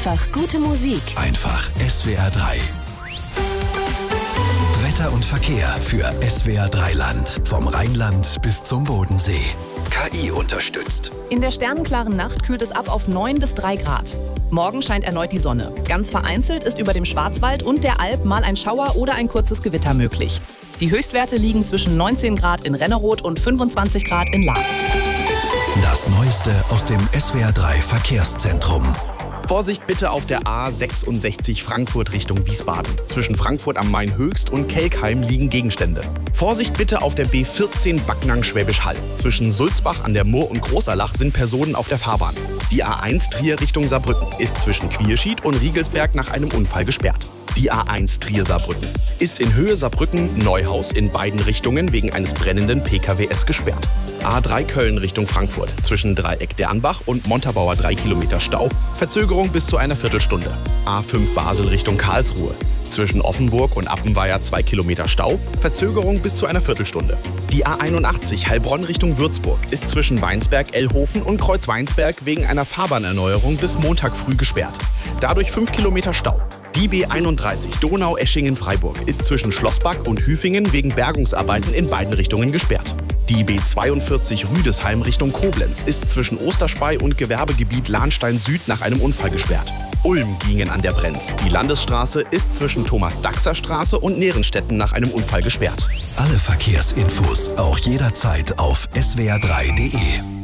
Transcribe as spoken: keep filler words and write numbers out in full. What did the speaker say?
Einfach gute Musik. Einfach S W R drei. Wetter und Verkehr für S W R drei Land. Vom Rheinland bis zum Bodensee. K I unterstützt. In der sternenklaren Nacht kühlt es ab auf neun bis drei Grad. Morgen scheint erneut die Sonne. Ganz vereinzelt ist über dem Schwarzwald und der Alp mal ein Schauer oder ein kurzes Gewitter möglich. Die Höchstwerte liegen zwischen neunzehn Grad in Renneroth und fünfundzwanzig Grad in Lahr. Das Neueste aus dem S W R drei Verkehrszentrum. Vorsicht bitte auf der A sechsundsechzig Frankfurt Richtung Wiesbaden. Zwischen Frankfurt am Main Höchst und Kelkheim liegen Gegenstände. Vorsicht bitte auf der B vierzehn Backnang-Schwäbisch Hall. Zwischen Sulzbach an der Murr und Großerlach sind Personen auf der Fahrbahn. Die A eins Trier Richtung Saarbrücken ist zwischen Quierschied und Riegelsberg nach einem Unfall gesperrt. Die A eins Trier-Saarbrücken ist in Höhe Saarbrücken-Neuhaus in beiden Richtungen wegen eines brennenden P K W S gesperrt. A drei Köln Richtung Frankfurt zwischen Dreieck Dernbach und Montabaur drei Kilometer Stau, Verzögerung bis zu einer Viertelstunde. A fünf Basel Richtung Karlsruhe zwischen Offenburg und Appenweier zwei Kilometer Stau, Verzögerung bis zu einer Viertelstunde. Die A einundachtzig Heilbronn Richtung Würzburg ist zwischen Weinsberg-Ellhofen und Kreuzweinsberg wegen einer Fahrbahnerneuerung bis Montag früh gesperrt. Dadurch fünf Kilometer Stau. Die B einunddreißig Donau-Eschingen-Freiburg ist zwischen Schlossbach und Hüfingen wegen Bergungsarbeiten in beiden Richtungen gesperrt. Die B zweiundvierzig Rüdesheim Richtung Koblenz ist zwischen Osterspey und Gewerbegebiet Lahnstein Süd nach einem Unfall gesperrt. Ulm gingen an der Brenz. Die Landesstraße ist zwischen Thomas-Daxer-Straße und Nerenstetten nach einem Unfall gesperrt. Alle Verkehrsinfos auch jederzeit auf S W R drei Punkt de.